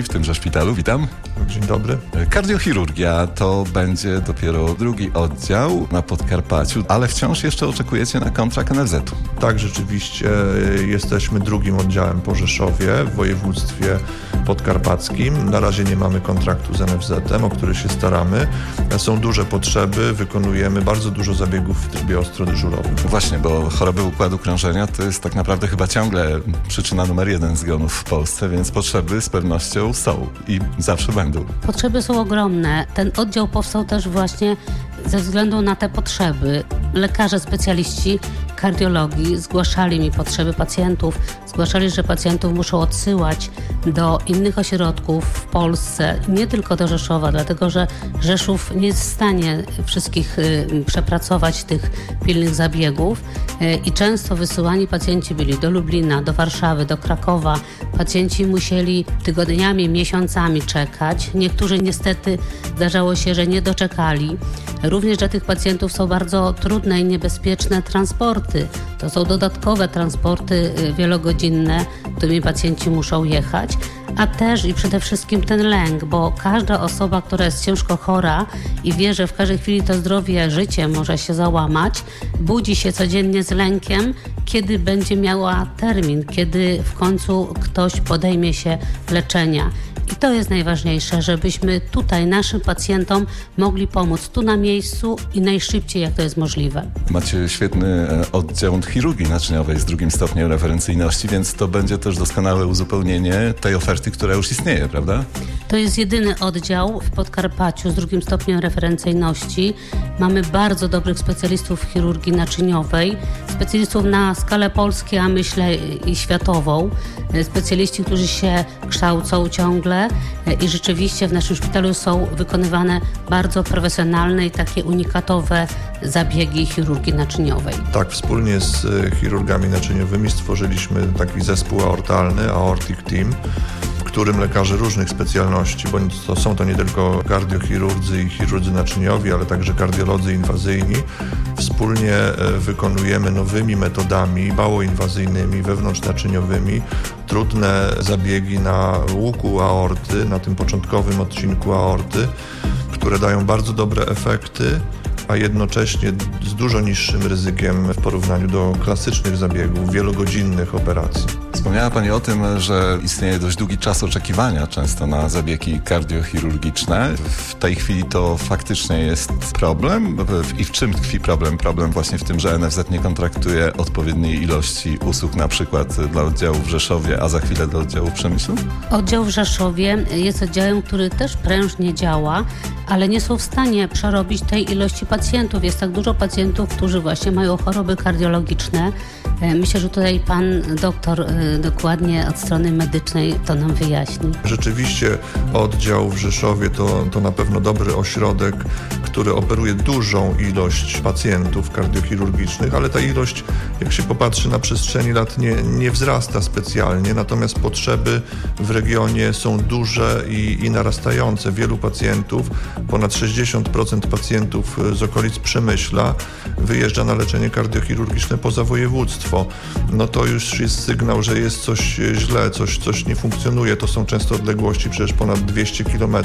w tymże szpitalu. Witam. Dzień dobry. Kardiochirurgia to będzie dopiero drugi oddział na Podkarpaciu, ale wciąż jeszcze oczekujecie na kontrakt NFZ-u. Tak, rzeczywiście jesteśmy drugim oddziałem po Rzeszowie w województwie podkarpackim. Na razie nie mamy kontraktu z NFZ-em, o który się staramy. Są duże potrzeby, wykonujemy bardzo dużo zabiegów w trybie ostrodyżurowym. Właśnie, bo choroby układu krążenia to jest tak naprawdę chyba ciągle przyczyna numer 1 zgonów w Polsce, więc potrzeby z pewnością są i zawsze będą. Potrzeby są ogromne. Ten oddział powstał też właśnie ze względu na te potrzeby. Lekarze, specjaliści kardiologii zgłaszali mi potrzeby pacjentów, zgłaszali, że pacjentów muszą odsyłać do innych ośrodków w Polsce, nie tylko do Rzeszowa, dlatego że Rzeszów nie jest w stanie wszystkich przepracować tych pilnych zabiegów i często wysyłani pacjenci byli do Lublina, do Warszawy, do Krakowa. Pacjenci musieli tygodniami, miesiącami czekać. Niektórzy niestety zdarzało się, że nie doczekali. Również dla tych pacjentów są bardzo trudne i niebezpieczne transporty. To są dodatkowe transporty wielogodzinne, którymi pacjenci muszą jechać, a też i przede wszystkim ten lęk, bo każda osoba, która jest ciężko chora i wie, że w każdej chwili to zdrowie, życie może się załamać, budzi się codziennie z lękiem, kiedy będzie miała termin, kiedy w końcu ktoś podejmie się leczenia. I to jest najważniejsze, żebyśmy tutaj naszym pacjentom mogli pomóc tu na miejscu i najszybciej, jak to jest możliwe. Macie świetny oddział chirurgii naczyniowej z 2 stopniem referencyjności, więc to będzie też doskonałe uzupełnienie tej oferty, która już istnieje, prawda? To jest jedyny oddział w Podkarpaciu z 2 stopniem referencyjności. Mamy bardzo dobrych specjalistów w chirurgii naczyniowej, specjalistów na skalę polską, a myślę i światową. Specjaliści, którzy się kształcą ciągle i rzeczywiście w naszym szpitalu są wykonywane bardzo profesjonalne i takie unikatowe zabiegi chirurgii naczyniowej. Tak, wspólnie z chirurgami naczyniowymi stworzyliśmy taki zespół aortalny, Aortic Team, w którym lekarze różnych specjalności, bo są to nie tylko kardiochirurdzy i chirurdzy naczyniowi, ale także kardiolodzy inwazyjni, wspólnie wykonujemy nowymi metodami, mało inwazyjnymi, wewnątrznaczyniowymi, trudne zabiegi na łuku aorty, na tym początkowym odcinku aorty, które dają bardzo dobre efekty, a jednocześnie z dużo niższym ryzykiem w porównaniu do klasycznych zabiegów, wielogodzinnych operacji. Wspomniała Pani o tym, że istnieje dość długi czas oczekiwania często na zabiegi kardiochirurgiczne. W tej chwili to faktycznie jest problem. I w czym tkwi problem? Problem właśnie w tym, że NFZ nie kontraktuje odpowiedniej ilości usług, na przykład dla oddziału w Rzeszowie, a za chwilę dla oddziału w Przemyślu? Oddział w Rzeszowie jest oddziałem, który też prężnie działa, ale nie są w stanie przerobić tej ilości pacjentów. Jest tak dużo pacjentów, którzy właśnie mają choroby kardiologiczne. Myślę, że tutaj pan doktor dokładnie od strony medycznej to nam wyjaśni. Rzeczywiście oddział w Rzeszowie to na pewno dobry ośrodek, który operuje dużą ilość pacjentów kardiochirurgicznych, ale ta ilość, jak się popatrzy na przestrzeni lat, nie wzrasta specjalnie, natomiast potrzeby w regionie są duże i narastające. Wielu pacjentów, ponad 60% pacjentów z okolic Przemyśla wyjeżdża na leczenie kardiochirurgiczne poza województwo. No to już jest sygnał, że jest coś źle, coś nie funkcjonuje. To są często odległości, przecież ponad 200 km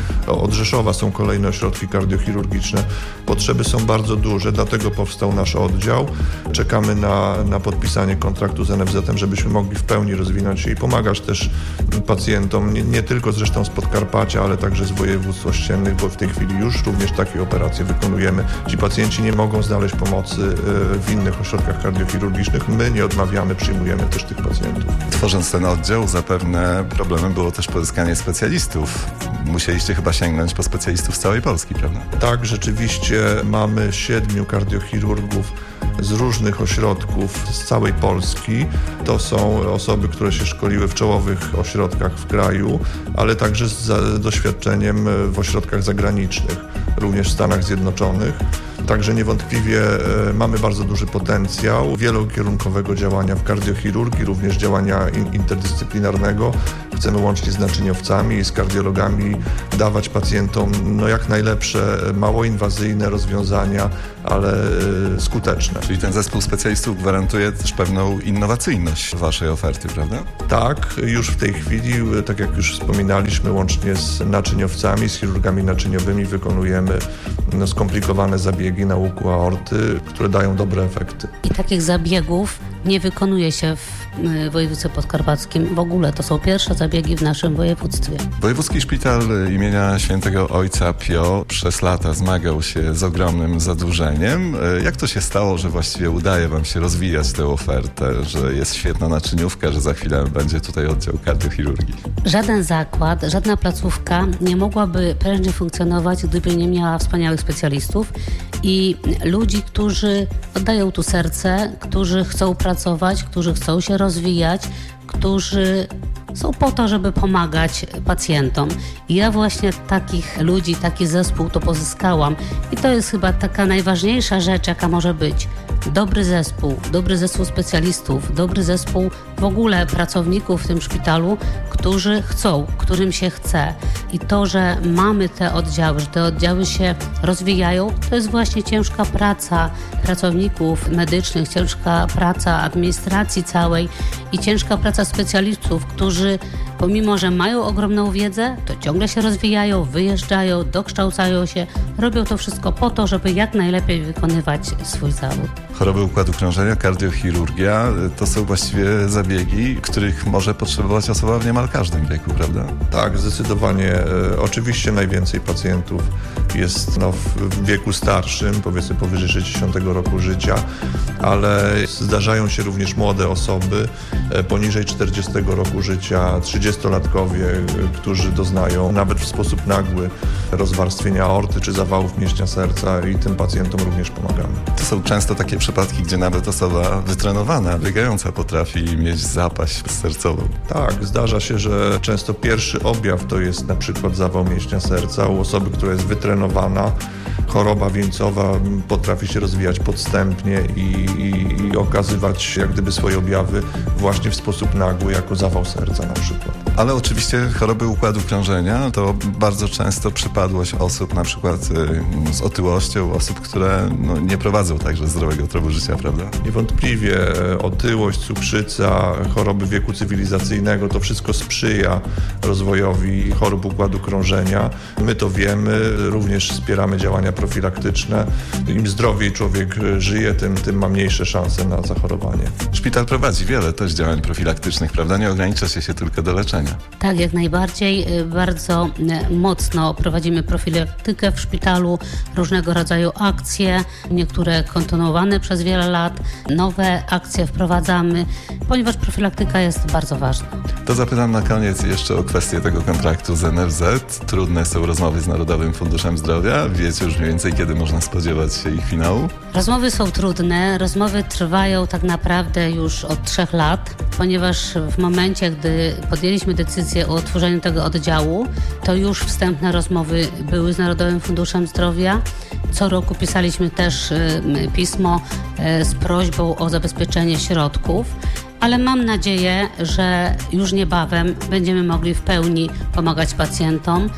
od Rzeszowa są kolejne ośrodki kardiochirurgiczne. Potrzeby są bardzo duże, dlatego powstał nasz oddział. Czekamy na podpisanie kontraktu z NFZ-em, żebyśmy mogli w pełni rozwinąć się i pomagać też pacjentom, nie tylko zresztą z Podkarpacia, ale także z województw ościennych, bo w tej chwili już również takie operacje wykonujemy. Ci pacjenci nie mogą znaleźć pomocy w innych ośrodkach kardiochirurgicznych. My nie odmawiamy, przyjmujemy też tych pacjentów. Tworząc ten oddział, zapewne problemem było też pozyskanie specjalistów. Musieliście chyba sięgnąć po specjalistów z całej Polski, prawda? Tak, rzeczywiście mamy 7 kardiochirurgów z różnych ośrodków z całej Polski. To są osoby, które się szkoliły w czołowych ośrodkach w kraju, ale także z doświadczeniem w ośrodkach zagranicznych, również w Stanach Zjednoczonych. Także niewątpliwie mamy bardzo duży potencjał wielokierunkowego działania w kardiochirurgii, również działania interdyscyplinarnego. Chcemy łącznie z naczyniowcami i z kardiologami dawać pacjentom jak najlepsze, mało inwazyjne rozwiązania, ale skuteczne. Czyli ten zespół specjalistów gwarantuje też pewną innowacyjność waszej oferty, prawda? Tak, już w tej chwili, tak jak już wspominaliśmy, łącznie z naczyniowcami, z chirurgami naczyniowymi wykonujemy skomplikowane zabiegi na łuku aorty, które dają dobre efekty. I takich zabiegów nie wykonuje się w województwie podkarpackim. W ogóle to są pierwsze zabiegi w naszym województwie. Wojewódzki Szpital imienia Świętego Ojca Pio przez lata zmagał się z ogromnym zadłużeniem. Jak to się stało, że właściwie udaje wam się rozwijać tę ofertę, że jest świetna naczyniówka, że za chwilę będzie tutaj oddział kardiochirurgii? Żaden zakład, żadna placówka nie mogłaby prężnie funkcjonować, gdyby nie miała wspaniałych specjalistów i ludzi, którzy oddają tu serce, którzy chcą pracować, którzy chcą się rozwijać, którzy są po to, żeby pomagać pacjentom. I ja właśnie takich ludzi, taki zespół to pozyskałam. I to jest chyba taka najważniejsza rzecz, jaka może być. Dobry zespół specjalistów, dobry zespół w ogóle pracowników w tym szpitalu, którzy chcą, którym się chce. I to, że mamy te oddziały, że te oddziały się rozwijają, to jest właśnie ciężka praca pracowników medycznych, ciężka praca administracji całej i ciężka praca specjalistów, którzy pomimo, że mają ogromną wiedzę, to ciągle się rozwijają, wyjeżdżają, dokształcają się, robią to wszystko po to, żeby jak najlepiej wykonywać swój zawód. Choroby układu krążenia, kardiochirurgia to są właściwie zabiegi, których może potrzebować osoba w niemal każdym wieku, prawda? Tak, zdecydowanie. Oczywiście najwięcej pacjentów jest w wieku starszym, powiedzmy powyżej 60 roku życia, ale zdarzają się również młode osoby poniżej 40 roku życia, 30-latkowie, którzy doznają nawet w sposób nagły rozwarstwienia aorty czy zawałów mięśnia serca i tym pacjentom również pomagamy. To są często takie przypadki, gdzie nawet osoba wytrenowana, biegająca potrafi mieć zapaść sercową. Tak, zdarza się, że często pierwszy objaw to jest na przykład zawał mięśnia serca u osoby, która jest wytrenowana. Choroba wieńcowa potrafi się rozwijać podstępnie i okazywać jak gdyby swoje objawy właśnie w sposób nagły, jako zawał serca na przykład. Ale oczywiście choroby układu krążenia to bardzo często przypadłość osób na przykład z otyłością, osób, które nie prowadzą także zdrowego trybu życia, prawda? Niewątpliwie otyłość, cukrzyca, choroby wieku cywilizacyjnego, to wszystko sprzyja rozwojowi chorób układu krążenia. My to wiemy, również wspieramy działania profilaktyczne. Im zdrowiej człowiek żyje, tym ma mniejsze szanse na zachorowanie. Szpital prowadzi wiele też działań profilaktycznych, prawda? Nie ogranicza się tylko do leczenia. Tak, jak najbardziej. Bardzo mocno prowadzimy profilaktykę w szpitalu, różnego rodzaju akcje, niektóre kontynuowane przez wiele lat, nowe akcje wprowadzamy, ponieważ profilaktyka jest bardzo ważna. To zapytam na koniec jeszcze o kwestię tego kontraktu z NFZ. Trudne są rozmowy z Narodowym Funduszem Zdrowia. Wiecie już mniej więcej, kiedy można spodziewać się ich finału? Rozmowy są trudne. Rozmowy trwają tak naprawdę już od 3 lat, ponieważ w momencie, gdy podjęliśmy decyzję o otworzeniu tego oddziału, to już wstępne rozmowy były z Narodowym Funduszem Zdrowia. Co roku pisaliśmy też pismo z prośbą o zabezpieczenie środków. Ale mam nadzieję, że już niebawem będziemy mogli w pełni pomagać pacjentom,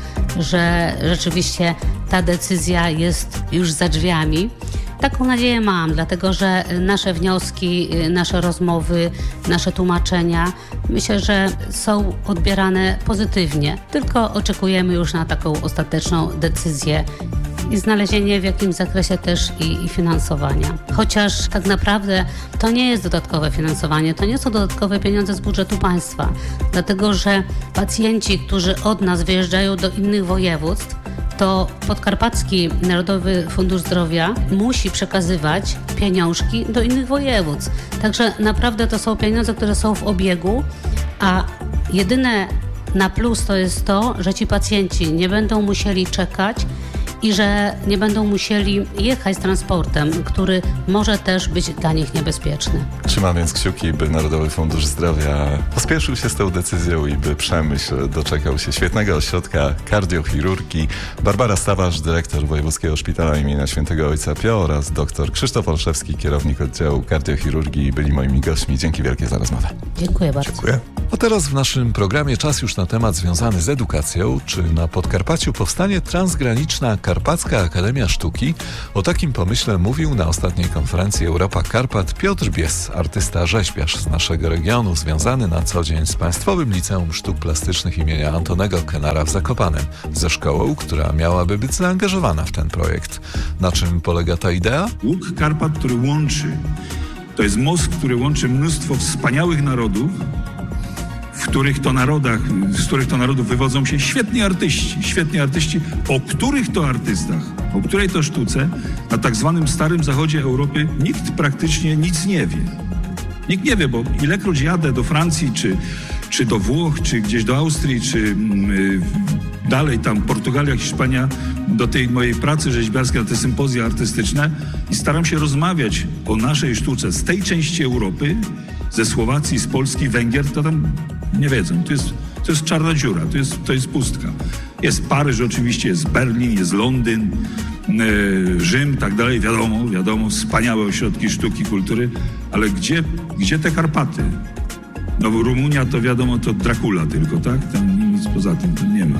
że rzeczywiście ta decyzja jest już za drzwiami. Taką nadzieję mam, dlatego że nasze wnioski, nasze rozmowy, nasze tłumaczenia, myślę, że są odbierane pozytywnie. Tylko oczekujemy już na taką ostateczną decyzję i znalezienie w jakimś zakresie też i finansowania. Chociaż tak naprawdę to nie jest dodatkowe finansowanie, to nie są dodatkowe pieniądze z budżetu państwa, dlatego że pacjenci, którzy od nas wyjeżdżają do innych województw, to Podkarpacki Narodowy Fundusz Zdrowia musi przekazywać pieniążki do innych województw. Także naprawdę to są pieniądze, które są w obiegu, a jedyne na plus to jest to, że ci pacjenci nie będą musieli czekać i że nie będą musieli jechać transportem, który może też być dla nich niebezpieczny. Trzymam więc kciuki, by Narodowy Fundusz Zdrowia pospieszył się z tą decyzją i by Przemyśl doczekał się świetnego ośrodka kardiochirurgii. Barbara Stawarz, dyrektor Wojewódzkiego Szpitala imienia Świętego Ojca Pio oraz dr Krzysztof Olszewski, kierownik oddziału kardiochirurgii, byli moimi gośćmi. Dzięki wielkie za rozmowę. Dziękuję bardzo. Dziękuję. A teraz w naszym programie czas już na temat związany z edukacją. Czy na Podkarpaciu powstanie transgraniczna Karpacka Akademia Sztuki? O takim pomyśle mówił na ostatniej konferencji Europa Karpat Piotr Bies, artysta rzeźbiarz z naszego regionu, związany na co dzień z Państwowym Liceum Sztuk Plastycznych imienia Antonego Kenara w Zakopanem, ze szkołą, która miałaby być zaangażowana w ten projekt. Na czym polega ta idea? Łuk Karpat, który łączy, to jest most, który łączy mnóstwo wspaniałych narodów, z których to narodów wywodzą się świetni artyści, o których to artystach, o której to sztuce na tak zwanym Starym Zachodzie Europy nikt praktycznie nic nie wie. Nikt nie wie, bo ilekroć jadę do Francji, czy do Włoch, czy gdzieś do Austrii, czy dalej tam Portugalia, Hiszpania, do tej mojej pracy rzeźbiarskiej, na te sympozja artystyczne i staram się rozmawiać o naszej sztuce z tej części Europy, ze Słowacji, z Polski, Węgier, to tam nie wiedzą. To jest czarna dziura, to jest pustka. Jest Paryż oczywiście, jest Berlin, jest Londyn, Rzym, tak dalej, wiadomo, wspaniałe ośrodki sztuki, kultury, ale gdzie te Karpaty? No bo Rumunia to wiadomo, to Dracula tylko, tak? Tam nic poza tym to nie ma.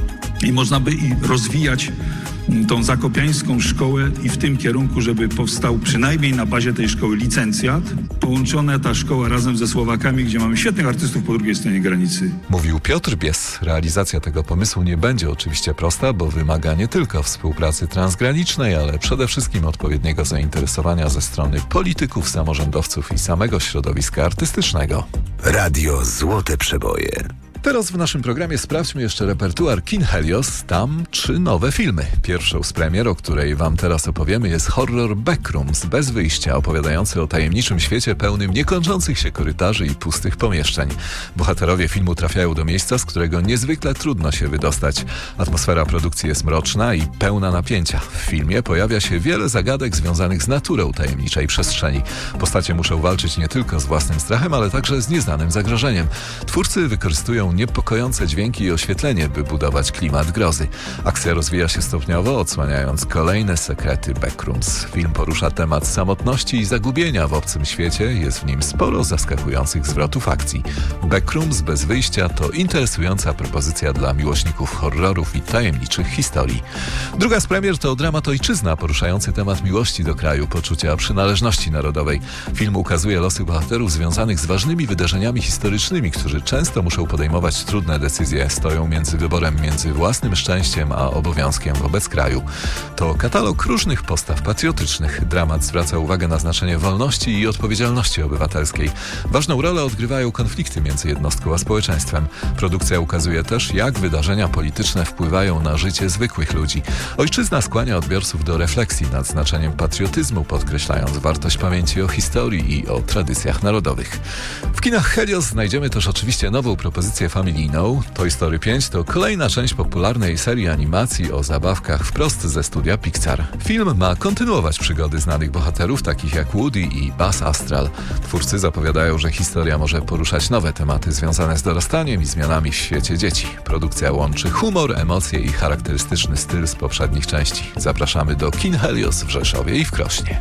I można by rozwijać tą zakopiańską szkołę i w tym kierunku, żeby powstał przynajmniej na bazie tej szkoły licencjat, połączona ta szkoła razem ze Słowakami, gdzie mamy świetnych artystów po drugiej stronie granicy. Mówił Piotr Bies. Realizacja tego pomysłu nie będzie oczywiście prosta, bo wymaga nie tylko współpracy transgranicznej, ale przede wszystkim odpowiedniego zainteresowania ze strony polityków, samorządowców i samego środowiska artystycznego. Radio Złote Przeboje. Teraz w naszym programie sprawdźmy jeszcze repertuar kin Helios. Tam 3 nowe filmy. Pierwszą z premier, o której wam teraz opowiemy, jest horror Backrooms, bez wyjścia, opowiadający o tajemniczym świecie pełnym niekończących się korytarzy i pustych pomieszczeń. Bohaterowie filmu trafiają do miejsca, z którego niezwykle trudno się wydostać. Atmosfera produkcji jest mroczna i pełna napięcia. W filmie pojawia się wiele zagadek związanych z naturą tajemniczej przestrzeni. Postacie muszą walczyć nie tylko z własnym strachem, ale także z nieznanym zagrożeniem. Twórcy wykorzystują niepokojące dźwięki i oświetlenie, by budować klimat grozy. Akcja rozwija się stopniowo, odsłaniając kolejne sekrety Backrooms. Film porusza temat samotności i zagubienia w obcym świecie. Jest w nim sporo zaskakujących zwrotów akcji. Backrooms bez wyjścia to interesująca propozycja dla miłośników horrorów i tajemniczych historii. Druga z premier to dramat Ojczyzna, poruszający temat miłości do kraju, poczucia przynależności narodowej. Film ukazuje losy bohaterów związanych z ważnymi wydarzeniami historycznymi, którzy często muszą podejmować trudne decyzje, stoją między wyborem między własnym szczęściem a obowiązkiem wobec kraju. To katalog różnych postaw patriotycznych. Dramat zwraca uwagę na znaczenie wolności i odpowiedzialności obywatelskiej. Ważną rolę odgrywają konflikty między jednostką a społeczeństwem. Produkcja ukazuje też, jak wydarzenia polityczne wpływają na życie zwykłych ludzi. Ojczyzna skłania odbiorców do refleksji nad znaczeniem patriotyzmu, podkreślając wartość pamięci o historii i o tradycjach narodowych. W kinach Helios znajdziemy też oczywiście nową propozycję familijną. Toy Story 5 to kolejna część popularnej serii animacji o zabawkach wprost ze studia Pixar. Film ma kontynuować przygody znanych bohaterów, takich jak Woody i Buzz Astral. Twórcy zapowiadają, że historia może poruszać nowe tematy związane z dorastaniem i zmianami w świecie dzieci. Produkcja łączy humor, emocje i charakterystyczny styl z poprzednich części. Zapraszamy do kin Helios w Rzeszowie i w Krośnie.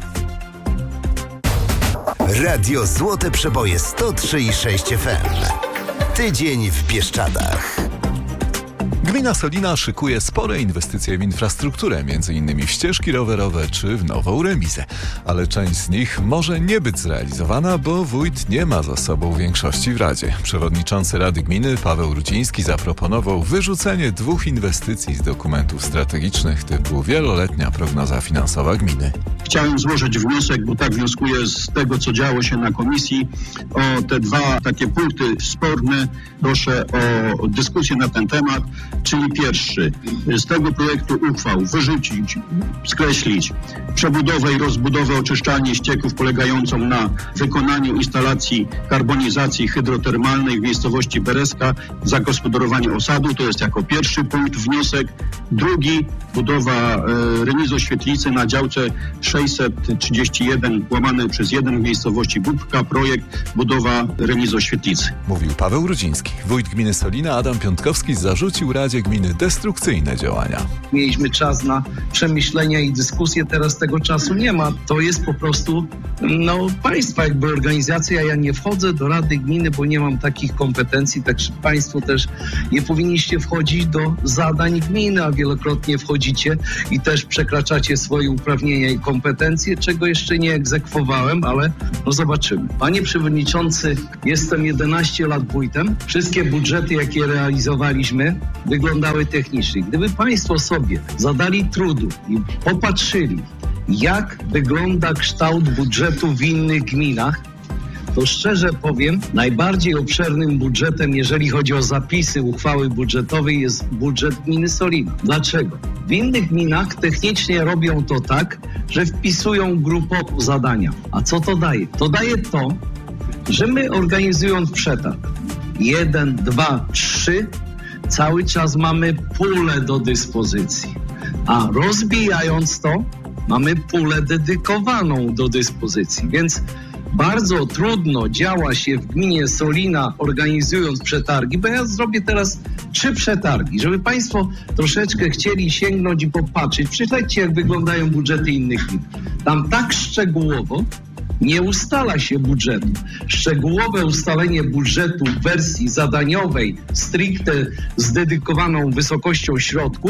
Radio Złote Przeboje 103,6 FM. Tydzień w Bieszczadach. Gmina Solina szykuje spore inwestycje w infrastrukturę, m.in. w ścieżki rowerowe czy w nową remizę. Ale część z nich może nie być zrealizowana, bo wójt nie ma za sobą większości w Radzie. Przewodniczący Rady Gminy Paweł Rudziński zaproponował wyrzucenie 2 inwestycji z dokumentów strategicznych typu wieloletnia prognoza finansowa gminy. Chciałem złożyć wniosek, bo tak wnioskuję z tego, co działo się na komisji, o te 2 takie punkty sporne. Proszę o dyskusję na ten temat. czyli pierwszy, z tego projektu uchwał wyrzucić, skreślić przebudowę i rozbudowę oczyszczalni ścieków polegającą na wykonaniu instalacji karbonizacji hydrotermalnej w miejscowości Bereska, zagospodarowanie osadu. To jest jako pierwszy punkt wniosek. Drugi, budowa remizoświetlicy na działce 631/1 w miejscowości Bubka. Projekt budowa remizoświetlicy. Mówił Paweł Rudziński. Wójt gminy Solina Adam Piątkowski zarzucił Radzie Gminy destrukcyjne działania. Mieliśmy czas na przemyślenia i dyskusje, teraz tego czasu nie ma. To jest po prostu państwa jakby organizacja. Ja nie wchodzę do Rady Gminy, bo nie mam takich kompetencji, także państwo też nie powinniście wchodzić do zadań gminy, a wielokrotnie wchodzicie i też przekraczacie swoje uprawnienia i kompetencje, czego jeszcze nie egzekwowałem, ale zobaczymy. Panie Przewodniczący, jestem 11 lat wójtem. Wszystkie budżety, jakie realizowaliśmy, wyglądały technicznie. Gdyby państwo sobie zadali trudu i popatrzyli, jak wygląda kształt budżetu w innych gminach, to szczerze powiem, najbardziej obszernym budżetem, jeżeli chodzi o zapisy uchwały budżetowej, jest budżet gminy Solina. Dlaczego? W innych gminach technicznie robią to tak, że wpisują grupowo zadania. A co to daje? To daje to, że my organizując przetarg 1, 2, 3, cały czas mamy pulę do dyspozycji. A rozbijając to, mamy pulę dedykowaną do dyspozycji. Więc bardzo trudno działa się w gminie Solina organizując przetargi, bo ja zrobię teraz 3 przetargi, żeby państwo troszeczkę chcieli sięgnąć i popatrzeć. Prześledźcie, jak wyglądają budżety innych gmin. Tam tak szczegółowo nie ustala się budżetu. Szczegółowe ustalenie budżetu w wersji zadaniowej, stricte z dedykowaną wysokością środków,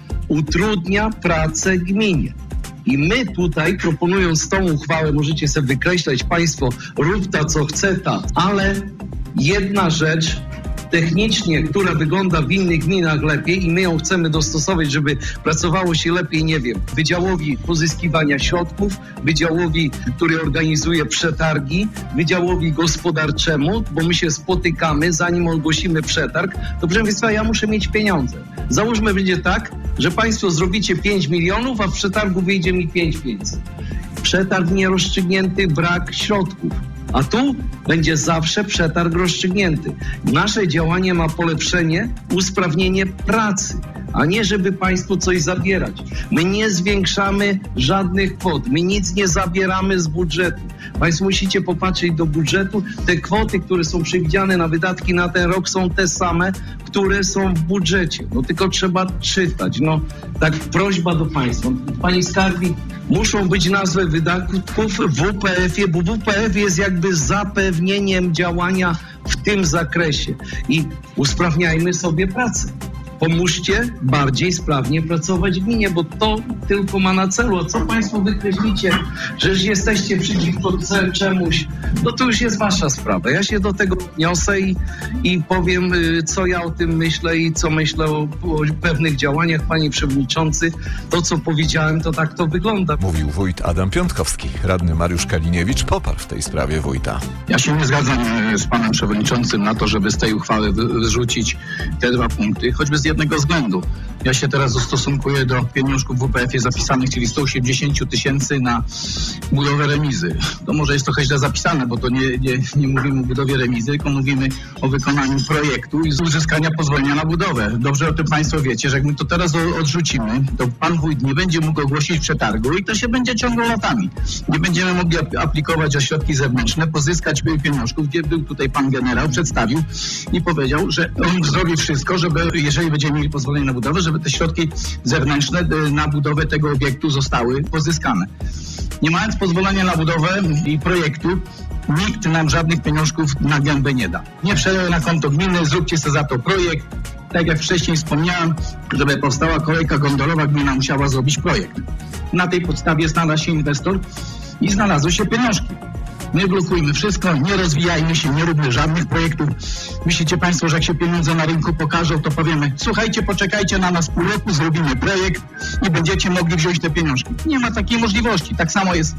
utrudnia pracę gminie. I my tutaj, proponując tą uchwałę, możecie sobie wykreślać państwo, rób ta co chce ta, ale jedna rzecz technicznie, która wygląda w innych gminach lepiej i my ją chcemy dostosować, żeby pracowało się lepiej, nie wiem, Wydziałowi Pozyskiwania Środków, Wydziałowi, który organizuje przetargi, Wydziałowi Gospodarczemu, bo my się spotykamy, zanim ogłosimy przetarg, to proszę Państwa, ja muszę mieć pieniądze. Załóżmy, będzie tak, że Państwo zrobicie 5 milionów, a w przetargu wyjdzie mi 5500. Przetarg nierozstrzygnięty, brak środków. A tu będzie zawsze przetarg rozstrzygnięty. Nasze działanie ma polepszenie, usprawnienie pracy, a nie żeby państwu coś zabierać. My nie zwiększamy żadnych kwot, my nic nie zabieramy z budżetu. Państwo musicie popatrzeć do budżetu. Te kwoty, które są przewidziane na wydatki na ten rok, są te same, które są w budżecie. No tylko trzeba czytać. No tak prośba do państwa. Pani skarbnik, muszą być nazwy wydatków w WPF-ie, bo WPF jest jakby zapewnieniem działania w tym zakresie. I usprawniajmy sobie pracę. Pomóżcie bardziej sprawnie pracować w gminie, bo to tylko ma na celu. A co państwo wykreślicie, że jesteście przeciwko czemuś, no to już jest wasza sprawa. Ja się do tego odniosę i powiem, co ja o tym myślę i co myślę o pewnych działaniach. Panie Przewodniczący, to co powiedziałem, to tak to wygląda. Mówił wójt Adam Piątkowski. Radny Mariusz Kaliniewicz poparł w tej sprawie wójta. Ja się nie zgadzam z panem przewodniczącym na to, żeby z tej uchwały wyrzucić te 2 punkty, choćby z jednego względu. Ja się teraz ustosunkuję do pieniążków w WPF-ie zapisanych, czyli 180 000 na budowę remizy. To może jest trochę źle zapisane, bo to nie mówimy o budowie remizy, tylko mówimy o wykonaniu projektu i z uzyskania pozwolenia na budowę. Dobrze o tym państwo wiecie, że jak my to teraz odrzucimy, to pan wójt nie będzie mógł ogłosić przetargu i to się będzie ciągło latami. Nie będziemy mogli aplikować o środki zewnętrzne, pozyskać pieniążków, gdzie był tutaj pan generał, przedstawił i powiedział, że on zrobi wszystko, żeby, jeżeli będziemy mieli pozwolenie na budowę, żeby te środki zewnętrzne na budowę tego obiektu zostały pozyskane. Nie mając pozwolenia na budowę i projektu, nikt nam żadnych pieniążków na gębę nie da. Nie przeleje na konto gminy, zróbcie sobie za to projekt. Tak jak wcześniej wspomniałem, żeby powstała kolejka gondolowa, gmina musiała zrobić projekt. Na tej podstawie znalazł się inwestor i znalazły się pieniążki. Nie blokujmy wszystko, nie rozwijajmy się, nie róbmy żadnych projektów. Myślicie państwo, że jak się pieniądze na rynku pokażą, to powiemy, słuchajcie, poczekajcie na nas pół roku, zrobimy projekt i będziecie mogli wziąć te pieniążki. Nie ma takiej możliwości. Tak samo jest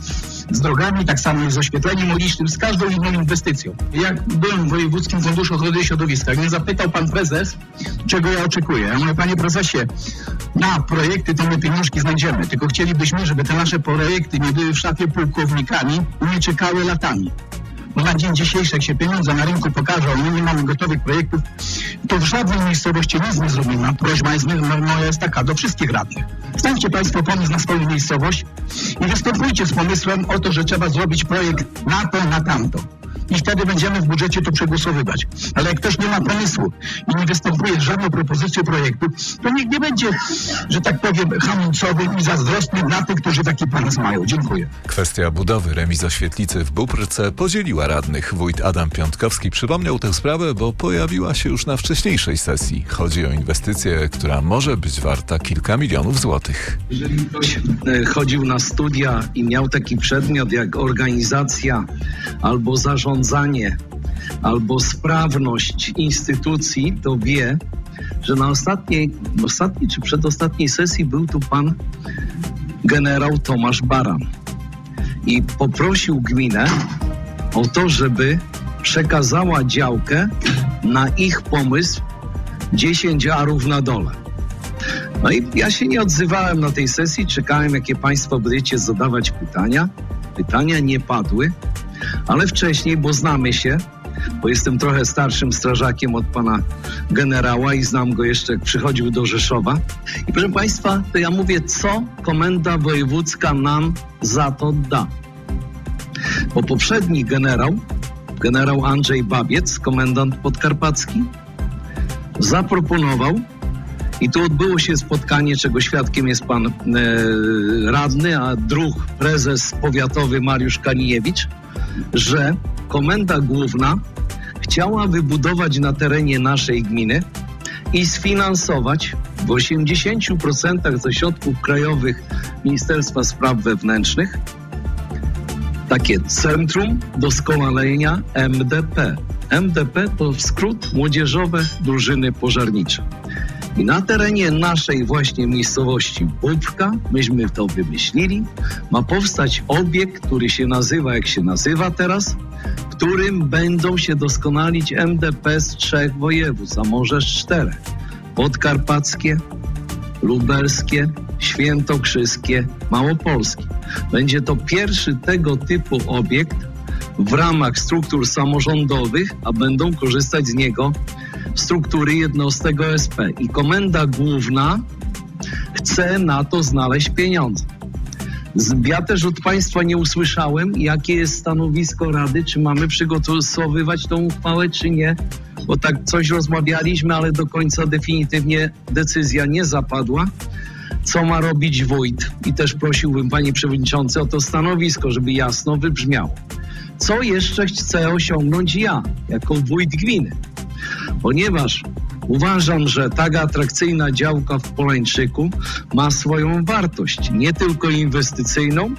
z drogami, tak samo jest z oświetleniem ulicznym, z każdą inną inwestycją. Jak byłem w Wojewódzkim Funduszu Ochrony Środowiska, mnie zapytał pan prezes, czego ja oczekuję. Ja mówię, panie prezesie, na projekty to my pieniążki znajdziemy, tylko chcielibyśmy, żeby te nasze projekty nie były w szafie pułkownikami i nie czekały latami. Bo na dzień dzisiejszy, jak się pieniądze na rynku pokażą, my nie mamy gotowych projektów, to w żadnej miejscowości nic nie zrobimy. Prośba moja jest taka do wszystkich radnych. Znajdźcie państwo pomysł na swoją miejscowość i występujcie z pomysłem o to, że trzeba zrobić projekt na to, na tamto. I wtedy będziemy w budżecie to przegłosowywać. Ale jak ktoś nie ma pomysłu i nie występuje z żadną propozycją projektu, to nikt nie będzie, że tak powiem, hamulcowy i zazdrosny dla tych, którzy taki pomysł mają. Dziękuję. Kwestia budowy remizoświetlicy w Bóbrce podzieliła radnych. Wójt Adam Piątkowski przypomniał tę sprawę, bo pojawiła się już na wcześniejszej sesji. Chodzi o inwestycję, która może być warta kilka milionów złotych. Jeżeli ktoś chodził na studia i miał taki przedmiot jak organizacja albo zarządzanie, albo sprawność instytucji, to wie, że na ostatniej czy przedostatniej sesji był tu pan generał Tomasz Baran i poprosił gminę o to, żeby przekazała działkę na ich pomysł 10 arów na dole. No i ja się nie odzywałem na tej sesji, czekałem, jakie państwo będziecie zadawać pytania. Pytania nie padły, ale wcześniej, bo znamy się, bo jestem trochę starszym strażakiem od pana generała i znam go jeszcze, jak przychodził do Rzeszowa. I proszę państwa, to ja mówię, co komenda wojewódzka nam za to da. Bo poprzedni generał Andrzej Babiec, komendant podkarpacki, zaproponował, i tu odbyło się spotkanie, czego świadkiem jest pan radny, a druh prezes powiatowy Mariusz Kanijewicz, że Komenda Główna chciała wybudować na terenie naszej gminy i sfinansować w 80% ze środków krajowych Ministerstwa Spraw Wewnętrznych takie Centrum Doskonalenia MDP. MDP to w skrót Młodzieżowe Drużyny Pożarnicze. I na terenie naszej właśnie miejscowości Bóbrka, myśmy to wymyślili, ma powstać obiekt, który się nazywa, jak się nazywa teraz, w którym będą się doskonalić MDP z 3 województw, a może z 4. Podkarpackie, lubelskie, świętokrzyskie, małopolskie. Będzie to pierwszy tego typu obiekt w ramach struktur samorządowych, a będą korzystać z niego struktury jednostek OSP. I Komenda Główna chce na to znaleźć pieniądze. Ja też od państwa nie usłyszałem, jakie jest stanowisko Rady, czy mamy przygotowywać tą uchwałę, czy nie, bo tak coś rozmawialiśmy, ale do końca definitywnie decyzja nie zapadła. Co ma robić wójt? I też prosiłbym, panie przewodniczący, o to stanowisko, żeby jasno wybrzmiało. Co jeszcze chcę osiągnąć ja, jako wójt gminy? Ponieważ uważam, że taka atrakcyjna działka w Polańczyku ma swoją wartość, nie tylko inwestycyjną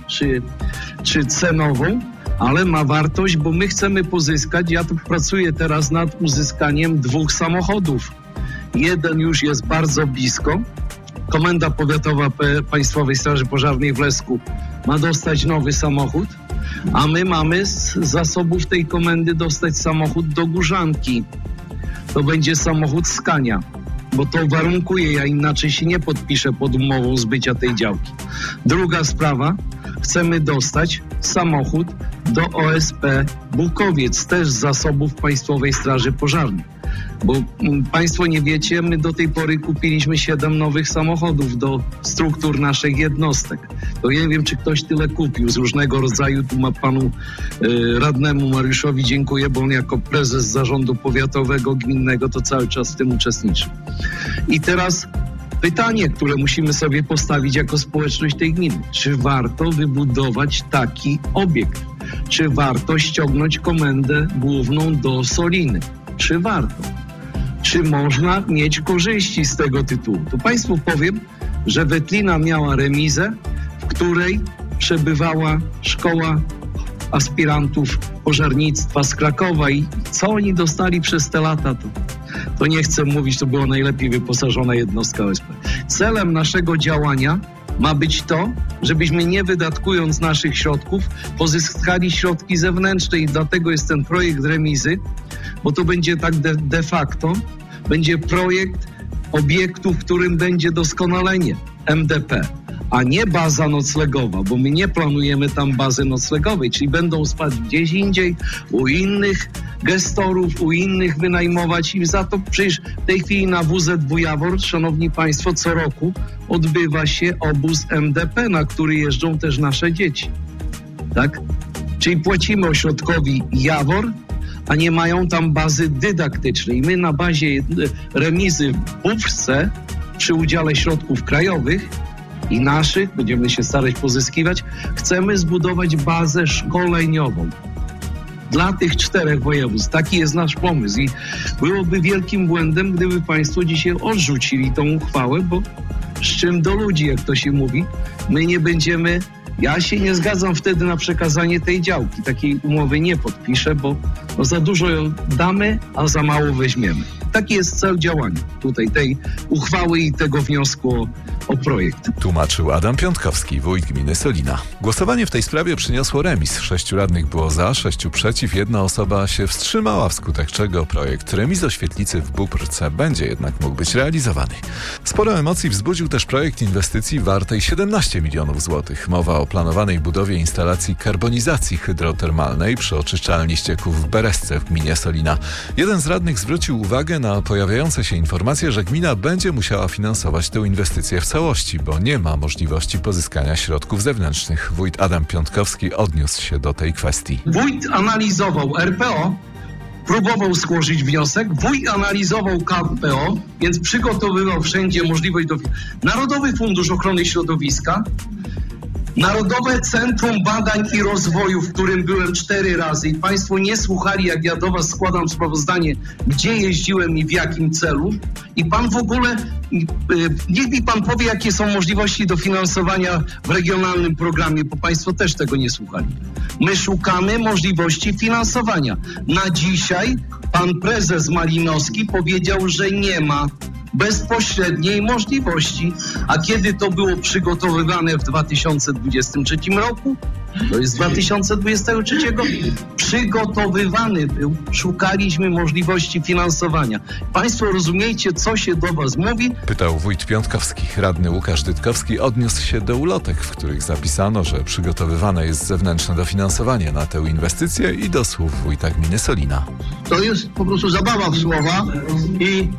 czy cenową, ale ma wartość, bo my chcemy pozyskać, ja tu pracuję teraz nad uzyskaniem 2 samochodów. Jeden już jest bardzo blisko. Komenda Powiatowa Państwowej Straży Pożarnej w Lesku ma dostać nowy samochód, a my mamy z zasobów tej komendy dostać samochód do Górzanki. To będzie samochód Scania, bo to warunkuje, ja inaczej się nie podpiszę pod umową zbycia tej działki. Druga sprawa, chcemy dostać samochód do OSP Bukowiec, też z zasobów Państwowej Straży Pożarnej. Bo państwo nie wiecie, my do tej pory kupiliśmy 7 nowych samochodów do struktur naszych jednostek. To ja nie wiem, czy ktoś tyle kupił z różnego rodzaju. Tu ma panu radnemu Mariuszowi dziękuję, bo on jako prezes zarządu powiatowego, gminnego to cały czas w tym uczestniczy. I teraz pytanie, które musimy sobie postawić jako społeczność tej gminy. Czy warto wybudować taki obiekt? Czy warto ściągnąć Komendę Główną do Soliny? Czy warto? Czy można mieć korzyści z tego tytułu? To państwu powiem, że Wetlina miała remizę, w której przebywała szkoła aspirantów pożarnictwa z Krakowa i co oni dostali przez te lata, to nie chcę mówić, to była najlepiej wyposażona jednostka OSP. Celem naszego działania ma być to, żebyśmy nie wydatkując naszych środków, pozyskali środki zewnętrzne i dlatego jest ten projekt remizy, bo to będzie tak de facto, będzie projekt obiektu, w którym będzie doskonalenie MDP, a nie baza noclegowa, bo my nie planujemy tam bazy noclegowej, czyli będą spać gdzieś indziej, u innych gestorów, u innych wynajmować i za to przecież w tej chwili na WZW Jawor, szanowni państwo, co roku odbywa się obóz MDP, na który jeżdżą też nasze dzieci, tak? Czyli płacimy ośrodkowi Jawor, a nie mają tam bazy dydaktycznej. My na bazie remizy w Bufrce przy udziale środków krajowych i naszych, będziemy się starać pozyskiwać, chcemy zbudować bazę szkoleniową dla tych 4 województw. Taki jest nasz pomysł i byłoby wielkim błędem, gdyby państwo dzisiaj odrzucili tą uchwałę, bo z czym do ludzi, jak to się mówi, my nie będziemy... Ja się nie zgadzam wtedy na przekazanie tej działki. Takiej umowy nie podpiszę, bo za dużo ją damy, a za mało weźmiemy. Taki jest cel działania tutaj tej uchwały i tego wniosku o projekt. Tłumaczył Adam Piątkowski, wójt gminy Solina. Głosowanie w tej sprawie przyniosło remis. 6 radnych było za, 6 przeciw, 1 osoba się wstrzymała, wskutek czego projekt remizoświetlicy w Bóbrce będzie jednak mógł być realizowany. Sporo emocji wzbudził też projekt inwestycji wartej 17 milionów złotych. Mowa o planowanej budowie instalacji karbonizacji hydrotermalnej przy oczyszczalni ścieków w Beresce w gminie Solina. Jeden z radnych zwrócił uwagę na pojawiające się informacje, że gmina będzie musiała finansować tę inwestycję w całości, bo nie ma możliwości pozyskania środków zewnętrznych. Wójt Adam Piątkowski odniósł się do tej kwestii. Wójt analizował RPO, próbował złożyć wniosek, wójt analizował KPO, więc przygotowywał wszędzie możliwość do... Narodowy Fundusz Ochrony Środowiska, Narodowe Centrum Badań i Rozwoju, w którym byłem 4 razy i państwo nie słuchali, jak ja do was składam sprawozdanie, gdzie jeździłem i w jakim celu. I pan w ogóle, niech mi pan powie, jakie są możliwości dofinansowania w regionalnym programie, bo państwo też tego nie słuchali. My szukamy możliwości finansowania. Na dzisiaj pan prezes Malinowski powiedział, że nie ma bezpośredniej możliwości. A kiedy to było przygotowywane w 2023 roku? To jest 2023. Przygotowywany był. Szukaliśmy możliwości finansowania. Państwo rozumiecie, co się do was mówi? Pytał wójt Piątkowski. Radny Łukasz Dytkowski odniósł się do ulotek, w których zapisano, że przygotowywane jest zewnętrzne dofinansowanie na tę inwestycję i do słów wójta gminy Solina. To jest po prostu zabawa w słowa i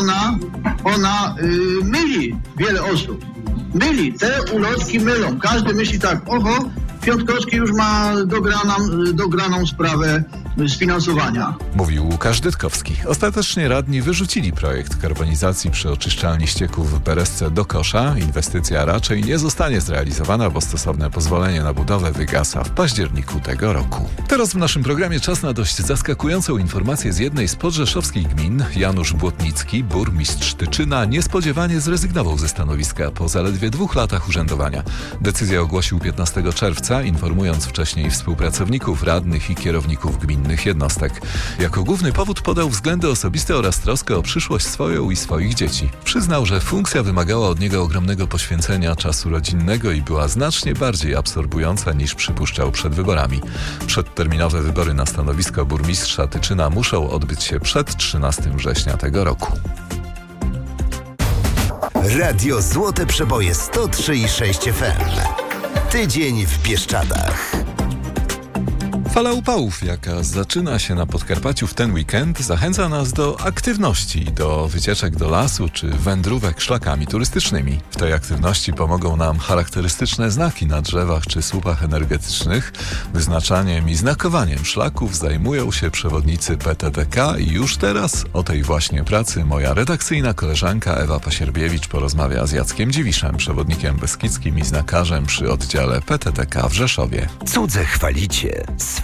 ona myli wiele osób. Myli, te ulotki mylą. Każdy myśli tak, oho, Piątkowski już ma dograną sprawę sfinansowania. Mówił Łukasz Dytkowski. Ostatecznie radni wyrzucili projekt karbonizacji przy oczyszczalni ścieków w Beresce do kosza. Inwestycja raczej nie zostanie zrealizowana, bo stosowne pozwolenie na budowę wygasa w październiku tego roku. Teraz w naszym programie czas na dość zaskakującą informację z jednej z podrzeszowskich gmin. Janusz Błotnicki, burmistrz Tyczyna, niespodziewanie zrezygnował ze stanowiska po zaledwie 2 latach urzędowania. Decyzję ogłosił 15 czerwca, informując wcześniej współpracowników, radnych i kierowników gminnych jednostek. Jako główny powód podał względy osobiste oraz troskę o przyszłość swoją i swoich dzieci. Przyznał, że funkcja wymagała od niego ogromnego poświęcenia czasu rodzinnego i była znacznie bardziej absorbująca niż przypuszczał przed wyborami. Przedterminowe wybory na stanowisko burmistrza Tyczyna muszą odbyć się przed 13 września tego roku. Radio Złote Przeboje 103,6 FM. Tydzień w Bieszczadach. Fala upałów, jaka zaczyna się na Podkarpaciu w ten weekend, zachęca nas do aktywności, do wycieczek do lasu czy wędrówek szlakami turystycznymi. W tej aktywności pomogą nam charakterystyczne znaki na drzewach czy słupach energetycznych. Wyznaczaniem i znakowaniem szlaków zajmują się przewodnicy PTTK i już teraz o tej właśnie pracy moja redakcyjna koleżanka Ewa Pasierbiewicz porozmawia z Jackiem Dziwiszem, przewodnikiem beskidzkim i znakarzem przy oddziale PTTK w Rzeszowie. Cudze chwalicie, swe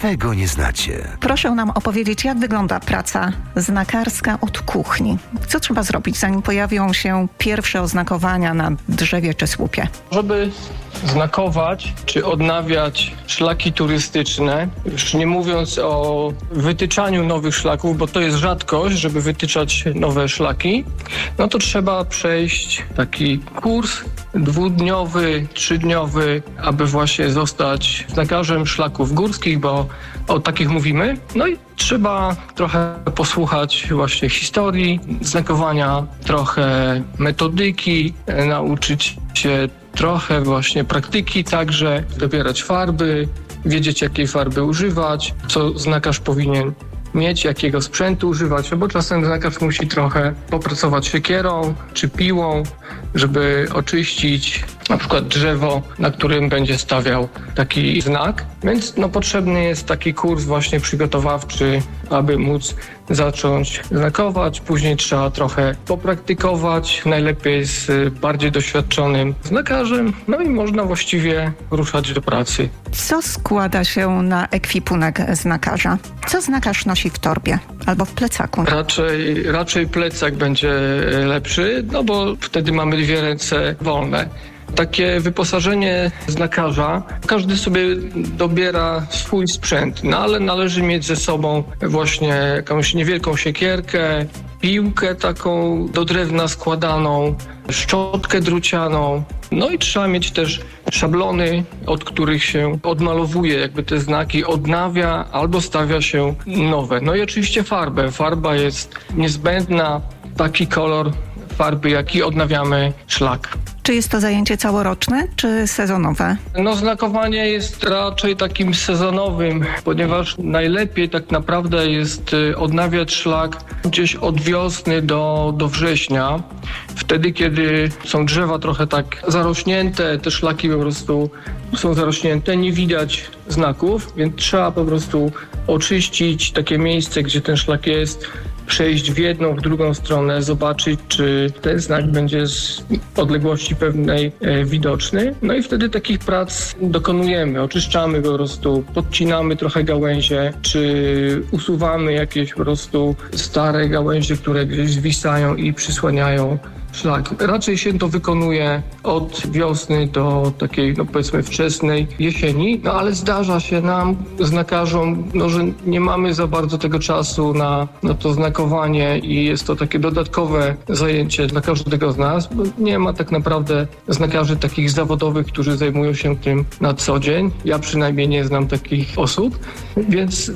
tego nie znacie. Proszę nam opowiedzieć, jak wygląda praca znakarska od kuchni. Co trzeba zrobić, zanim pojawią się pierwsze oznakowania na drzewie czy słupie? Żeby znakować czy odnawiać szlaki turystyczne, już nie mówiąc o wytyczaniu nowych szlaków, bo to jest rzadkość, żeby wytyczać nowe szlaki, no to trzeba przejść taki kurs 2-dniowy, 3-dniowy, aby właśnie zostać znakarzem szlaków górskich, bo o takich mówimy. No i trzeba trochę posłuchać właśnie historii znakowania, trochę metodyki, nauczyć się trochę właśnie praktyki także, dobierać farby, wiedzieć jakiej farby używać, co znakarz powinien mieć, jakiego sprzętu używać, bo czasem znakarz musi trochę popracować siekierą czy piłą, żeby oczyścić na przykład drzewo, na którym będzie stawiał taki znak. Więc potrzebny jest taki kurs właśnie przygotowawczy, aby móc zacząć znakować. Później trzeba trochę popraktykować, najlepiej z bardziej doświadczonym znakarzem, no i można właściwie ruszać do pracy. Co składa się na ekwipunek znakarza? Co znakarz nosi w torbie albo w plecaku? Raczej plecak będzie lepszy, bo wtedy mamy 2 ręce wolne. Takie wyposażenie znakarza, każdy sobie dobiera swój sprzęt, ale należy mieć ze sobą właśnie jakąś niewielką siekierkę, piłkę taką do drewna składaną, szczotkę drucianą, no i trzeba mieć też szablony, od których się odmalowuje jakby te znaki, odnawia albo stawia się nowe. No i oczywiście farbę. Farba jest niezbędna, taki kolor farby, jaki odnawiamy szlak. Czy jest to zajęcie całoroczne, czy sezonowe? Znakowanie jest raczej takim sezonowym, ponieważ najlepiej tak naprawdę jest odnawiać szlak gdzieś od wiosny do września. Wtedy, kiedy są drzewa trochę tak zarośnięte, te szlaki po prostu są zarośnięte, nie widać znaków, więc trzeba po prostu oczyścić takie miejsce, gdzie ten szlak jest, przejść w jedną, w drugą stronę, zobaczyć, czy ten znak będzie z odległości pewnej widoczny. No i wtedy takich prac dokonujemy. Oczyszczamy po prostu, podcinamy trochę gałęzie, czy usuwamy jakieś po prostu stare gałęzie, które gdzieś zwisają i przysłaniają szlak. Raczej się to wykonuje od wiosny do takiej, powiedzmy, wczesnej jesieni, ale zdarza się nam, znakarzom, że nie mamy za bardzo tego czasu na to znakowanie i jest to takie dodatkowe zajęcie dla każdego z nas, bo nie ma tak naprawdę znakarzy takich zawodowych, którzy zajmują się tym na co dzień. Ja przynajmniej nie znam takich osób, więc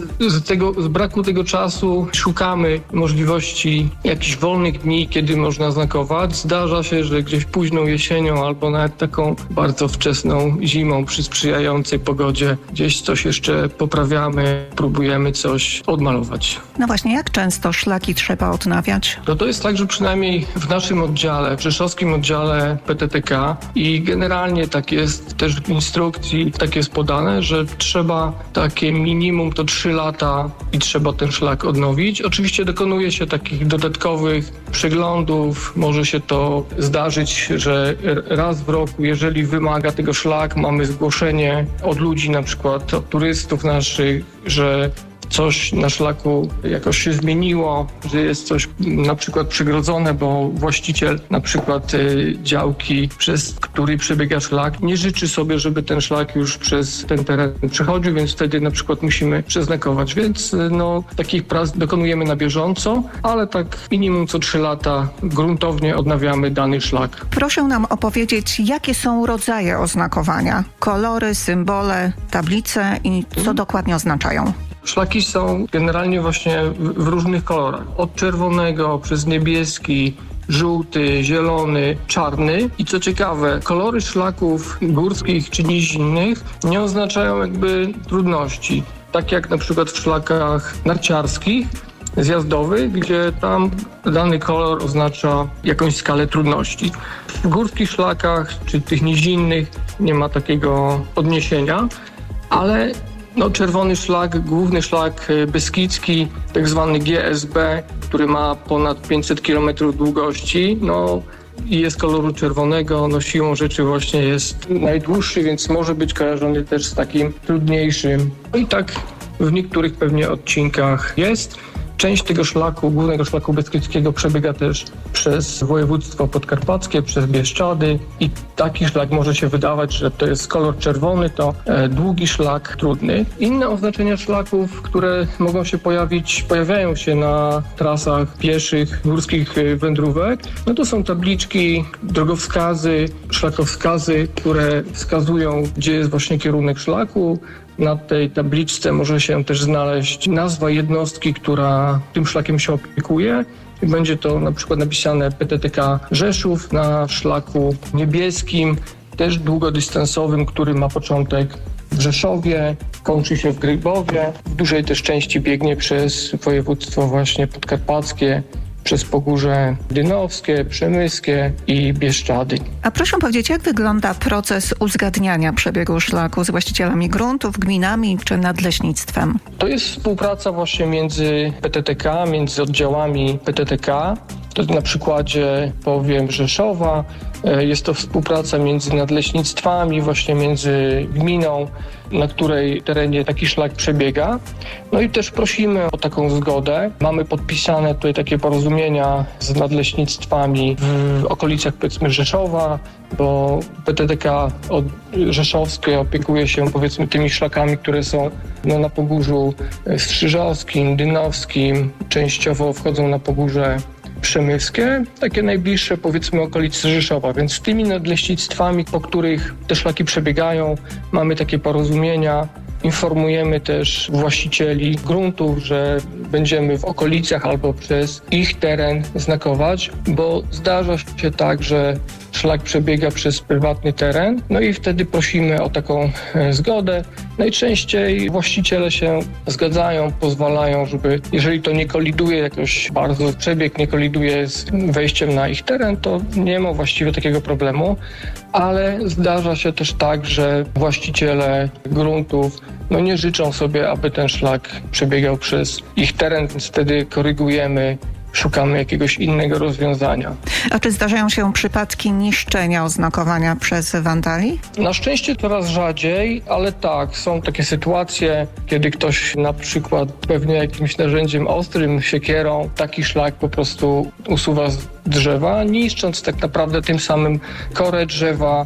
z braku tego czasu szukamy możliwości jakichś wolnych dni, kiedy można znakować. Zdarza się, że gdzieś późną jesienią albo nawet taką bardzo wczesną zimą przy sprzyjającej pogodzie gdzieś coś jeszcze poprawiamy, próbujemy coś odmalować. No właśnie, jak często szlaki trzeba odnawiać? To jest tak, że przynajmniej w naszym oddziale, w rzeszowskim oddziale PTTK i generalnie tak jest też w instrukcji, tak jest podane, że trzeba takie minimum to 3 lata i trzeba ten szlak odnowić. Oczywiście dokonuje się takich dodatkowych przeglądów, może się to zdarzyć, że raz w roku, jeżeli wymaga tego szlak, mamy zgłoszenie od ludzi, na przykład od turystów naszych, że coś na szlaku jakoś się zmieniło, że jest coś na przykład przegrodzone, bo właściciel na przykład działki, przez który przebiega szlak, nie życzy sobie, żeby ten szlak już przez ten teren przechodził, więc wtedy na przykład musimy przeznakować. Więc takich prac dokonujemy na bieżąco, ale tak minimum co 3 lata gruntownie odnawiamy dany szlak. Proszę nam opowiedzieć, jakie są rodzaje oznakowania, kolory, symbole, tablice i co dokładnie oznaczają. Szlaki są generalnie właśnie w różnych kolorach. Od czerwonego przez niebieski, żółty, zielony, czarny. I co ciekawe, kolory szlaków górskich czy nizinnych nie oznaczają jakby trudności. Tak jak na przykład w szlakach narciarskich, zjazdowych, gdzie tam dany kolor oznacza jakąś skalę trudności. W górskich szlakach czy tych nizinnych nie ma takiego odniesienia, ale czerwony szlak, główny szlak beskidzki, tak zwany GSB, który ma ponad 500 km długości, i jest koloru czerwonego, siłą rzeczy właśnie jest najdłuższy, więc może być kojarzony też z takim trudniejszym. I tak w niektórych pewnie odcinkach jest. Część tego szlaku, głównego szlaku beskidzkiego przebiega też przez województwo podkarpackie, przez Bieszczady i taki szlak może się wydawać, że to jest kolor czerwony, to długi szlak trudny. Inne oznaczenia szlaków, które mogą się pojawiają się na trasach pieszych, górskich wędrówek, no to są tabliczki, drogowskazy, szlakowskazy, które wskazują, gdzie jest właśnie kierunek szlaku. Na tej tabliczce może się też znaleźć nazwa jednostki, która tym szlakiem się opiekuje. Będzie to na przykład napisane PTTK Rzeszów na szlaku niebieskim, też długodystansowym, który ma początek w Rzeszowie, kończy się w Grybowie. W dużej też części biegnie przez województwo właśnie podkarpackie, przez Pogórze Dynowskie, Przemyskie i Bieszczady. A proszę powiedzieć, jak wygląda proces uzgadniania przebiegu szlaku z właścicielami gruntów, gminami czy nadleśnictwem? To jest współpraca właśnie między PTTK, między oddziałami PTTK. To na przykładzie powiem Rzeszowa. Jest to współpraca między nadleśnictwami, właśnie między gminą, na której terenie taki szlak przebiega. No i też prosimy o taką zgodę. Mamy podpisane tutaj takie porozumienia z nadleśnictwami w okolicach powiedzmy Rzeszowa, bo PTTK rzeszowskie opiekuje się powiedzmy tymi szlakami, które są na Pogórzu Strzyżowskim, Dynowskim, częściowo wchodzą na Pogórze Przemyskie, takie najbliższe powiedzmy okolice Rzeszowa, więc z tymi nadleśnictwami, po których te szlaki przebiegają, mamy takie porozumienia. Informujemy też właścicieli gruntów, że będziemy w okolicach albo przez ich teren znakować, bo zdarza się tak, że szlak przebiega przez prywatny teren, no i wtedy prosimy o taką zgodę. Najczęściej właściciele się zgadzają, pozwalają, żeby jeżeli to nie koliduje jakoś bardzo, przebieg nie koliduje z wejściem na ich teren, to nie ma właściwie takiego problemu, ale zdarza się też tak, że właściciele gruntów nie życzą sobie, aby ten szlak przebiegał przez ich teren, więc wtedy korygujemy, szukamy jakiegoś innego rozwiązania. A czy zdarzają się przypadki niszczenia oznakowania przez wandali? Na szczęście coraz rzadziej, ale tak, są takie sytuacje, kiedy ktoś na przykład pewnie jakimś narzędziem ostrym, siekierą, taki szlak po prostu usuwa z drzewa, niszcząc tak naprawdę tym samym korę drzewa,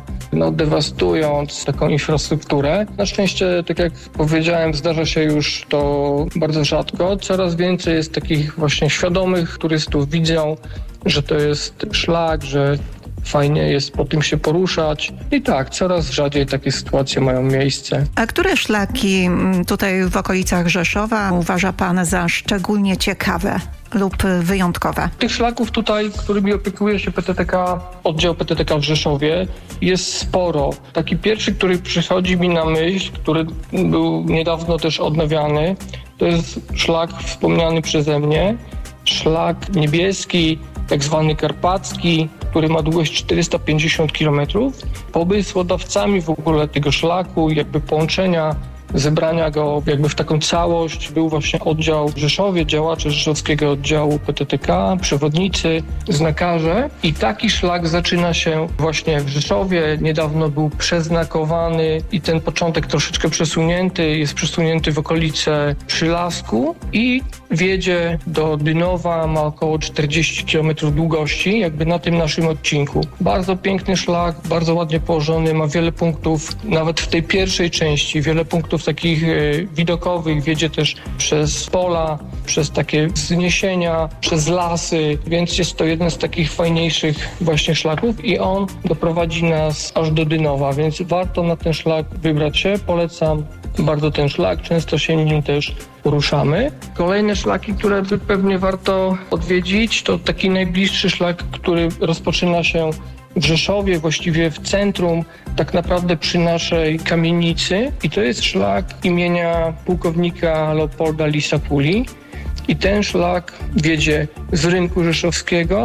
dewastując taką infrastrukturę. Na szczęście, tak jak powiedziałem, zdarza się już to bardzo rzadko. Coraz więcej jest takich właśnie świadomych turystów, widzą, że to jest szlak, że fajnie jest po tym się poruszać. I tak, coraz rzadziej takie sytuacje mają miejsce. A które szlaki tutaj w okolicach Rzeszowa uważa pan za szczególnie ciekawe lub wyjątkowe? Tych szlaków tutaj, którymi opiekuje się PTTK, oddział PTTK w Rzeszowie, jest sporo. Taki pierwszy, który przychodzi mi na myśl, który był niedawno też odnawiany, to jest szlak wspomniany przeze mnie, szlak niebieski, tak zwany karpacki, który ma długość 450 km. Pomysłodawcami w ogóle tego szlaku, jakby połączenia, zebrania go jakby w taką całość był właśnie oddział w Rzeszowie, działacze rzeszowskiego oddziału PTTK, przewodnicy, znakarze i taki szlak zaczyna się właśnie w Rzeszowie. Niedawno był przeznakowany i ten początek troszeczkę przesunięty, jest przesunięty w okolice Przylasku i wiedzie do Dynowa, ma około 40 km długości, jakby na tym naszym odcinku. Bardzo piękny szlak, bardzo ładnie położony, ma wiele punktów, nawet w tej pierwszej części, wiele punktów takich widokowych, wiedzie też przez pola, przez takie wzniesienia, przez lasy, więc jest to jeden z takich fajniejszych właśnie szlaków i on doprowadzi nas aż do Dynowa, więc warto na ten szlak wybrać się, polecam bardzo ten szlak, często się nim też poruszamy. Kolejne szlaki, które pewnie warto odwiedzić, to taki najbliższy szlak, który rozpoczyna się w Rzeszowie, właściwie w centrum, tak naprawdę przy naszej kamienicy i to jest szlak imienia pułkownika Leopolda Lisa Puli i ten szlak wiedzie z rynku rzeszowskiego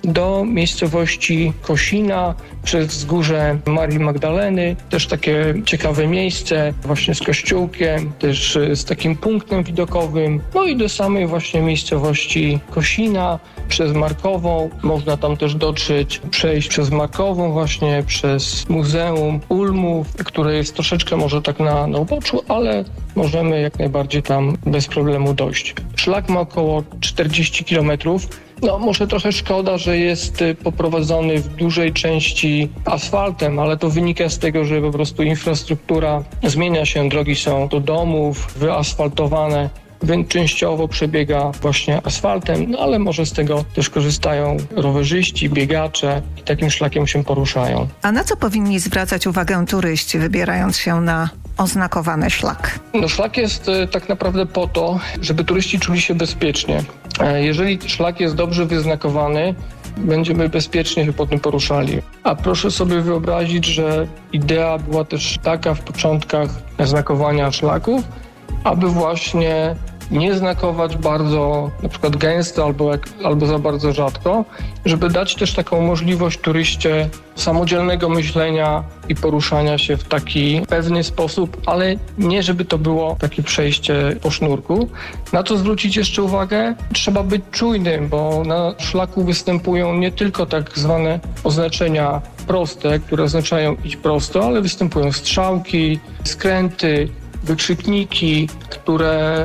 do miejscowości Kosina przez wzgórze Marii Magdaleny. Też takie ciekawe miejsce, właśnie z kościółkiem, też z takim punktem widokowym. No i do samej właśnie miejscowości Kosina przez Markową. Można tam też dotrzeć, przejść przez Markową właśnie, przez Muzeum Ulmów, które jest troszeczkę może tak na uboczu, ale możemy jak najbardziej tam bez problemu dojść. Szlak ma około 40 kilometrów. No może trochę szkoda, że jest poprowadzony w dużej części asfaltem, ale to wynika z tego, że po prostu infrastruktura zmienia się, drogi są do domów, wyasfaltowane, więc częściowo przebiega właśnie asfaltem, no ale może z tego też korzystają rowerzyści, biegacze i takim szlakiem się poruszają. A na co powinni zwracać uwagę turyści, wybierając się na oznakowany szlak? No szlak jest tak naprawdę po to, żeby turyści czuli się bezpiecznie. Jeżeli szlak jest dobrze wyznakowany, będziemy bezpiecznie się po tym poruszali. A proszę sobie wyobrazić, że idea była też taka w początkach znakowania szlaków, aby właśnie nie znakować bardzo na przykład gęsto albo za bardzo rzadko, żeby dać też taką możliwość turyście samodzielnego myślenia i poruszania się w taki pewny sposób, ale nie żeby to było takie przejście po sznurku. Na co zwrócić jeszcze uwagę? Trzeba być czujnym, bo na szlaku występują nie tylko tak zwane oznaczenia proste, które oznaczają iść prosto, ale występują strzałki, skręty, wykrzykniki, które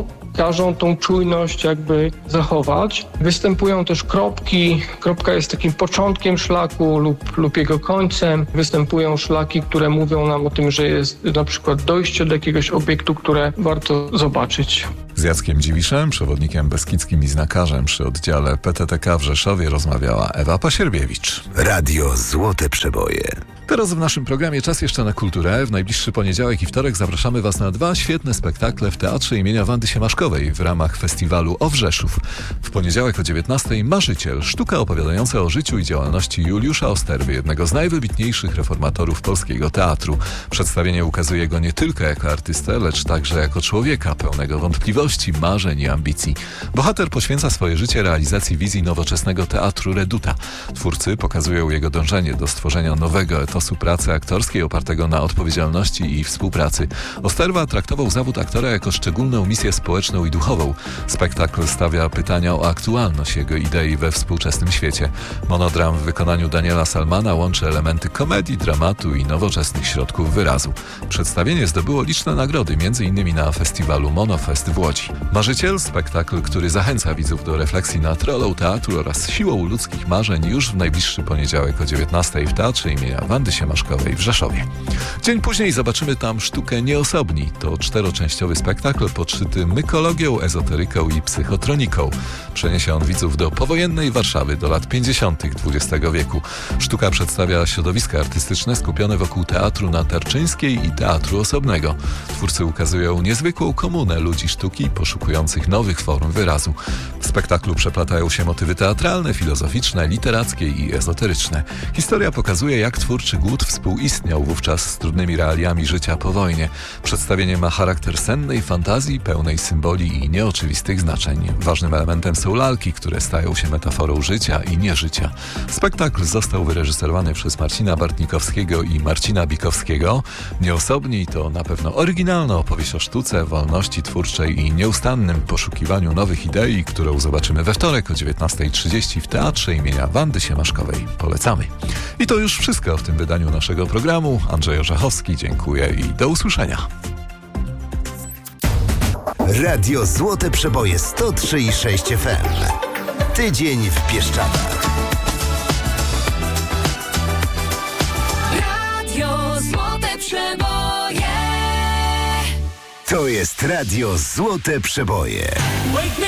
każą tą czujność jakby zachować. Występują też kropki. Kropka jest takim początkiem szlaku lub jego końcem. Występują szlaki, które mówią nam o tym, że jest na przykład dojście do jakiegoś obiektu, które warto zobaczyć. Z Jackiem Dziwiszem, przewodnikiem beskidzkim i znakarzem przy oddziale PTTK w Rzeszowie rozmawiała Ewa Pasierbiewicz. Radio Złote Przeboje. Teraz w naszym programie czas jeszcze na kulturę. W najbliższy poniedziałek i wtorek zapraszamy Was na 2 świetne spektakle w Teatrze imienia Wandy Siemaszkowej w ramach festiwalu Owrzeszów. W poniedziałek o 19:00 Marzyciel, sztuka opowiadająca o życiu i działalności Juliusza Osterwy, jednego z najwybitniejszych reformatorów polskiego teatru. Przedstawienie ukazuje go nie tylko jako artystę, lecz także jako człowieka pełnego wątpliwości, marzeń i ambicji. Bohater poświęca swoje życie realizacji wizji nowoczesnego teatru Reduta. Twórcy pokazują jego dążenie do stworzenia nowego etosu pracy aktorskiej opartego na odpowiedzialności i współpracy. Osterwa traktował zawód aktora jako szczególną misję społeczną i duchową. Spektakl stawia pytania o aktualność jego idei we współczesnym świecie. Monodram w wykonaniu Daniela Salmana łączy elementy komedii, dramatu i nowoczesnych środków wyrazu. Przedstawienie zdobyło liczne nagrody, m.in. na festiwalu Monofest w Łodzi. Marzyciel, spektakl, który zachęca widzów do refleksji nad rolą teatru oraz siłą ludzkich marzeń już w najbliższy poniedziałek o 19:00 w Teatrze imienia Wandy Siemaszkowej w Rzeszowie. Dzień później zobaczymy tam sztukę Nieosobni. To 4-częściowy spektakl podszyty mykologią, ezoteryką i psychotroniką. Przeniesie on widzów do powojennej Warszawy, do lat 50. XX wieku. Sztuka przedstawia środowiska artystyczne skupione wokół Teatru Natarczyńskiej i Teatru Osobnego. Twórcy ukazują niezwykłą komunę ludzi sztuki poszukujących nowych form wyrazu. W spektaklu przeplatają się motywy teatralne, filozoficzne, literackie i ezoteryczne. Historia pokazuje, jak twórczy głód współistniał wówczas z trudnymi realiami życia po wojnie. Przedstawienie ma charakter sennej fantazji, pełnej symboli i nieoczywistych znaczeń. Ważnym elementem są lalki, które stają się metaforą życia i nieżycia. Spektakl został wyreżyserowany przez Marcina Bartnikowskiego i Marcina Bikowskiego. Nieosobni to na pewno oryginalna opowieść o sztuce, wolności twórczej i nieustannym poszukiwaniu nowych idei, którą zobaczymy we wtorek o 19:30 w Teatrze imienia Wandy Siemaszkowej. Polecamy. I to już wszystko w tym wydaniu naszego programu. Andrzej Orzechowski, dziękuję i do usłyszenia. Radio Złote Przeboje 103,6 FM. Tydzień w Bieszczadach. Radio Złote Przeboje. To jest Radio Złote Przeboje.